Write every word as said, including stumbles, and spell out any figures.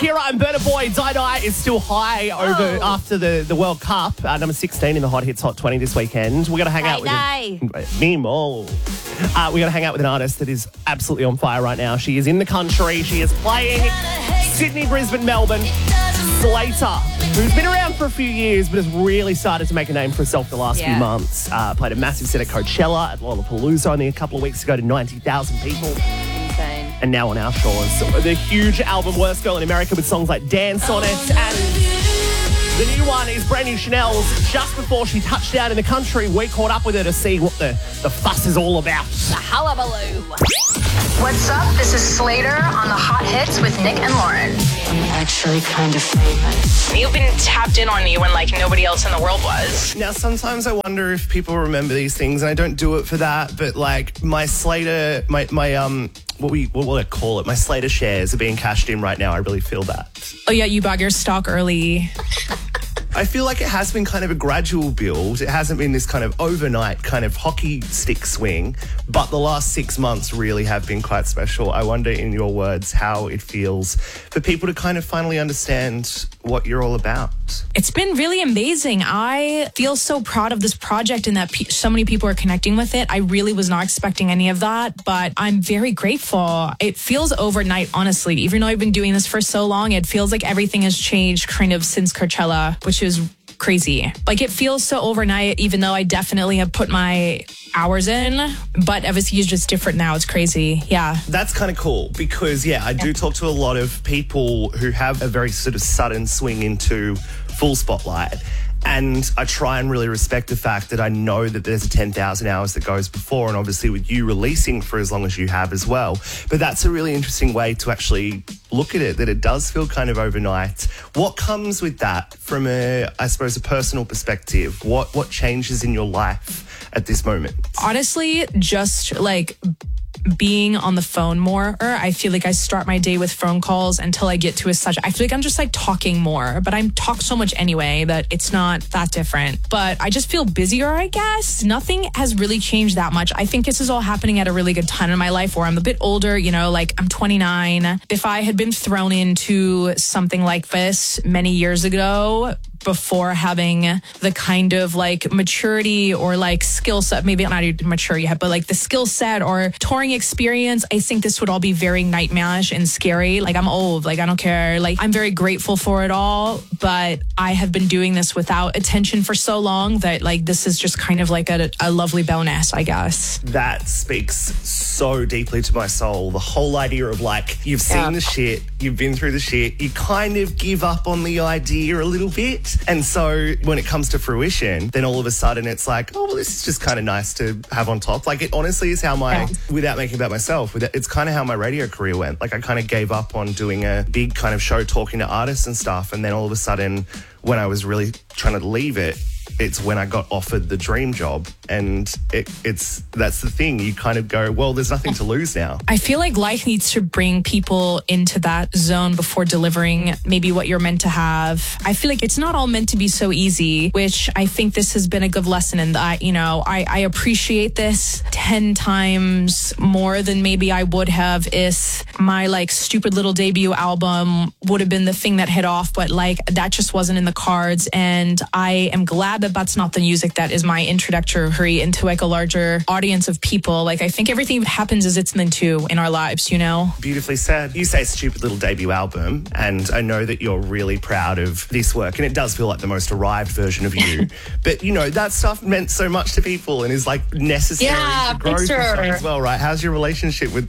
Shakira and Burna Boy, Die Die is still high over Oh. after the, the World Cup. Uh, number sixteen in the Hot Hits Hot twenty this weekend. We're going to hang out with Die an, Nemo. Uh, we're going to hang out with an artist that is absolutely on fire right now. She is in the country. She is playing Sydney, Brisbane, Melbourne. Slater, who's been around for a few years but has really started to make a name for herself the last Yeah. few months. Uh, played a massive set at Coachella, at Lollapalooza only a couple of weeks ago to ninety thousand people. Insane. And now on our shores. So the huge album Worst Girl in America with songs like Dance on it. And the new one is brand new Chanel's. Just before she touched down in the country, we caught up with her to see what the, the fuss is all about. The hullabaloo. What's up? This is Slater on the Hot Hits with Nick and Lauren. I'm actually kind of famous. You've been tapped in on me when like nobody else in the world was. Now, sometimes I wonder if people remember these things, and I don't do it for that, but like my Slater, my, my um, what we what will I call it? My Slater shares are being cashed in right now. I really feel that. Oh yeah, you bought your stock early. I feel like it has been kind of a gradual build. It hasn't been this kind of overnight kind of hockey stick swing, but the last six months really have been quite special. I wonder, in your words, how it feels for people to kind of finally understand what you're all about. It's been really amazing. I feel so proud of this project and that pe- so many people are connecting with it. I really was not expecting any of that, but I'm very grateful. It feels overnight, honestly. Even though I've been doing this for so long, it feels like everything has changed kind of since Coachella, which is crazy. Like, it feels so overnight, even though I definitely have put my hours in, but obviously it's just different now. It's crazy. Yeah. That's kind of cool because, yeah, I do talk to a lot of people who have a very sort of sudden swing into full spotlight. And I try and really respect the fact that I know that there's a ten thousand hours that goes before, and obviously with you releasing for as long as you have as well. But that's a really interesting way to actually look at it, that it does feel kind of overnight. What comes with that from a, I suppose, a personal perspective? What, what changes in your life at this moment? Honestly, just like being on the phone more. I feel like I start my day with phone calls until I get to a such. I feel like I'm just like talking more, but I'm talk so much anyway that it's not that different. But I just feel busier, I guess. Nothing has really changed that much. I think this is all happening at a really good time in my life where I'm a bit older, you know, like I'm twenty-nine. If I had been thrown into something like this many years ago, before having the kind of like maturity or like skill set, maybe not even mature yet, but like the skill set or touring experience, I think this would all be very nightmarish and scary. Like, I'm old, like I don't care. Like, I'm very grateful for it all, but I have been doing this without attention for so long that like this is just kind of like a, a lovely bonus, I guess. That speaks so deeply to my soul. The whole idea of like, you've seen Yeah. the shit, you've been through the shit, you kind of give up on the idea a little bit. And so when it comes to fruition, then all of a sudden it's like, oh, well, this is just kind of nice to have on top. Like, it honestly is how my, Yeah. without making about myself, without, it's kind of how my radio career went. Like, I kind of gave up on doing a big kind of show talking to artists and stuff. And then all of a sudden, when I was really trying to leave it, it's when I got offered the dream job. And it, it's that's the thing. You kind of go, well, there's nothing to lose now. I feel like life needs to bring people into that zone before delivering maybe what you're meant to have. I feel like it's not all meant to be so easy, which I think this has been a good lesson in that, you know, I, I appreciate this ten times more than maybe I would have if my like stupid little debut album would have been the thing that hit off, but like that just wasn't in the cards. And I am glad that that's not the music that is my introductory into like a larger audience of people. Like, I think everything that happens is it's meant to in our lives, you know? Beautifully said. You say stupid little debut album, and I know that you're really proud of this work, and it does feel like the most arrived version of you. But, you know, that stuff meant so much to people and is like necessary Yeah, for growth for and stuff sure. as well, right? How's your relationship with